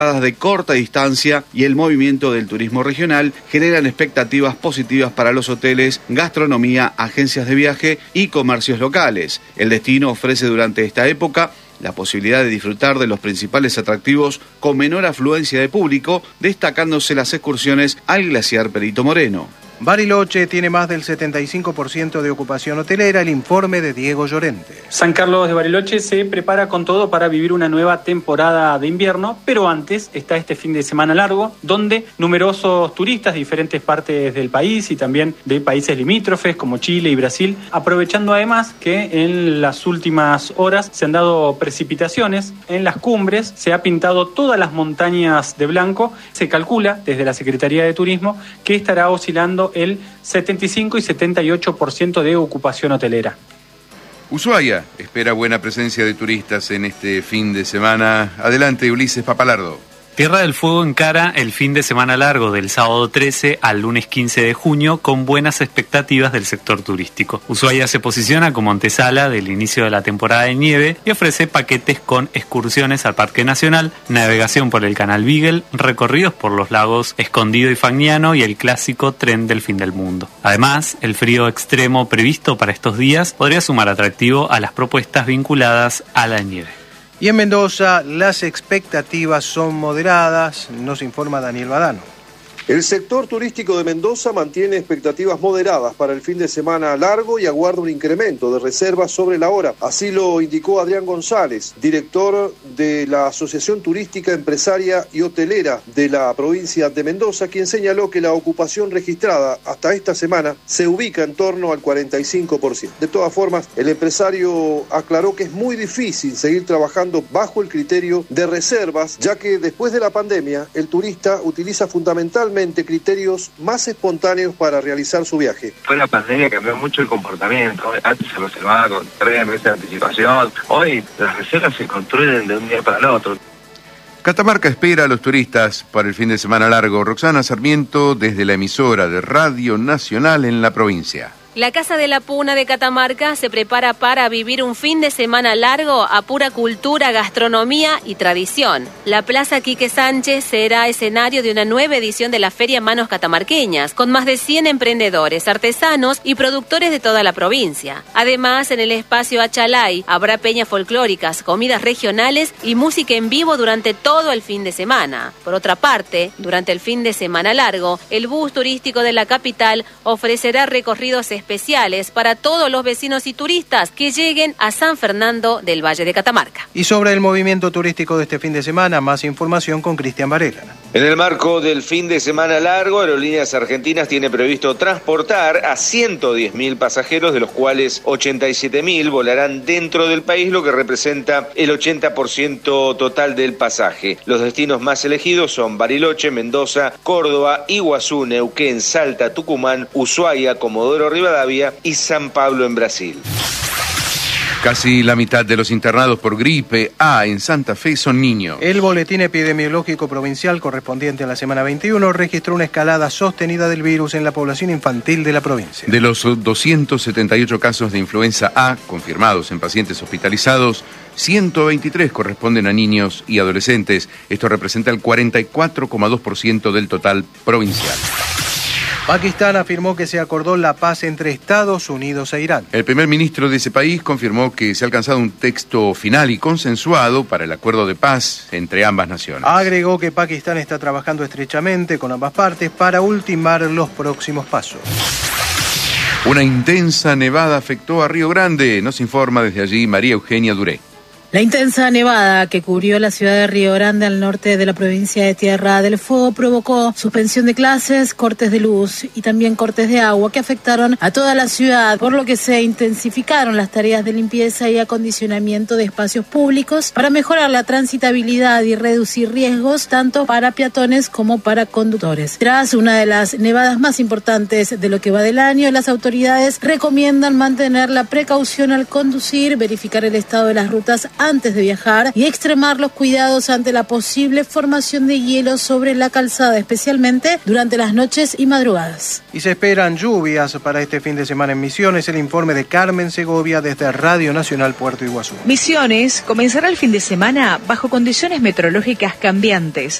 de corta distancia y el movimiento del turismo regional generan expectativas positivas para los hoteles, gastronomía, agencias de viaje y comercios locales. El destino ofrece durante esta época la posibilidad de disfrutar de los principales atractivos con menor afluencia de público, destacándose las excursiones al glaciar Perito Moreno. Bariloche tiene más del 75% de ocupación hotelera, el informe de Diego Llorente. San Carlos de Bariloche se prepara con todo para vivir una nueva temporada de invierno, pero antes está este fin de semana largo, donde numerosos turistas de diferentes partes del país y también de países limítrofes como Chile y Brasil, aprovechando además que en las últimas horas se han dado precipitaciones en las cumbres, se ha pintado todas las montañas de blanco, se calcula desde la Secretaría de Turismo que estará oscilando el 75 y 78% de ocupación hotelera. Ushuaia espera buena presencia de turistas en este fin de semana. Adelante, Ulises Papalardo. Tierra del Fuego encara el fin de semana largo del sábado 13 al lunes 15 de junio con buenas expectativas del sector turístico. Ushuaia se posiciona como antesala del inicio de la temporada de nieve y ofrece paquetes con excursiones al Parque Nacional, navegación por el Canal Beagle, recorridos por los lagos Escondido y Fagnano y el clásico tren del fin del mundo. Además, el frío extremo previsto para estos días podría sumar atractivo a las propuestas vinculadas a la nieve. Y en Mendoza las expectativas son moderadas, nos informa Daniel Badano. El sector turístico de Mendoza mantiene expectativas moderadas para el fin de semana largo y aguarda un incremento de reservas sobre la hora. Así lo indicó Adrián González, director de la Asociación Turística, Empresaria y Hotelera de la provincia de Mendoza, quien señaló que la ocupación registrada hasta esta semana se ubica en torno al 45%. De todas formas, el empresario aclaró que es muy difícil seguir trabajando bajo el criterio de reservas, ya que después de la pandemia el turista utiliza fundamentalmente criterios más espontáneos para realizar su viaje. Fue la pandemia que cambió mucho el comportamiento. Antes se reservaba con 3 meses de anticipación. Hoy las reservas se construyen de un día para el otro. Catamarca espera a los turistas para el fin de semana largo. Roxana Sarmiento, desde la emisora de Radio Nacional en la provincia. La Casa de la Puna de Catamarca se prepara para vivir un fin de semana largo a pura cultura, gastronomía y tradición. La Plaza Quique Sánchez será escenario de una nueva edición de la Feria Manos Catamarqueñas, con más de 100 emprendedores, artesanos y productores de toda la provincia. Además, en el espacio Achalay habrá peñas folclóricas, comidas regionales y música en vivo durante todo el fin de semana. Por otra parte, durante el fin de semana largo, el bus turístico de la capital ofrecerá recorridos especiales para todos los vecinos y turistas que lleguen a San Fernando del Valle de Catamarca. Y sobre el movimiento turístico de este fin de semana, más información con Cristian Varela. En el marco del fin de semana largo, Aerolíneas Argentinas tiene previsto transportar a 110.000 pasajeros, de los cuales 87.000 volarán dentro del país, lo que representa el 80% total del pasaje. Los destinos más elegidos son Bariloche, Mendoza, Córdoba, Iguazú, Neuquén, Salta, Tucumán, Ushuaia, Comodoro Rivadavia y San Pablo en Brasil. Casi la mitad de los internados por gripe A en Santa Fe son niños. El boletín epidemiológico provincial correspondiente a la semana 21 registró una escalada sostenida del virus en la población infantil de la provincia. De los 278 casos de influenza A confirmados en pacientes hospitalizados, 123 corresponden a niños y adolescentes. Esto representa el 44,2% del total provincial. Pakistán afirmó que se acordó la paz entre Estados Unidos e Irán. El primer ministro de ese país confirmó que se ha alcanzado un texto final y consensuado para el acuerdo de paz entre ambas naciones. Agregó que Pakistán está trabajando estrechamente con ambas partes para ultimar los próximos pasos. Una intensa nevada afectó a Río Grande. Nos informa desde allí María Eugenia Duré. La intensa nevada que cubrió la ciudad de Río Grande al norte de la provincia de Tierra del Fuego provocó suspensión de clases, cortes de luz y también cortes de agua que afectaron a toda la ciudad, por lo que se intensificaron las tareas de limpieza y acondicionamiento de espacios públicos para mejorar la transitabilidad y reducir riesgos tanto para peatones como para conductores. Tras una de las nevadas más importantes de lo que va del año, las autoridades recomiendan mantener la precaución al conducir, verificar el estado de las rutas antes de viajar y extremar los cuidados ante la posible formación de hielo sobre la calzada, especialmente durante las noches y madrugadas. Y se esperan lluvias para este fin de semana en Misiones. El informe de Carmen Segovia desde Radio Nacional Puerto Iguazú. Misiones comenzará el fin de semana bajo condiciones meteorológicas cambiantes.